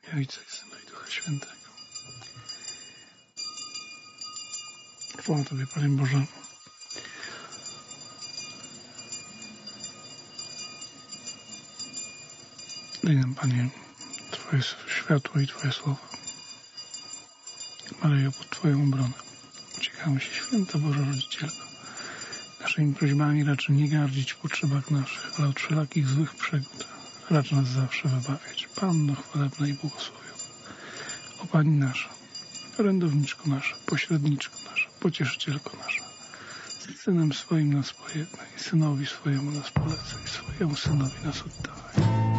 imię Ojca i Syna i Ducha Świętego. Chwała Tobie, Panie Boże. Daj nam, Panie, Twoje światło i Twoje słowa. Maryjo, pod Twoją obronę uciekamy się, Święta Boża Rodzicielko. Naszymi prośbami raczy nie gardzić w potrzebach naszych, ale od wszelakich złych przygód racz nas zawsze wybawiać. Panno chwalebna i błogosławiona, o Pani nasza, orędowniczko nasza, pośredniczko nasza, pocieszycielko nasza, z Synem swoim nas pojednaj, Synowi swojemu nas polecaj, swojemu Synowi nas oddawaj.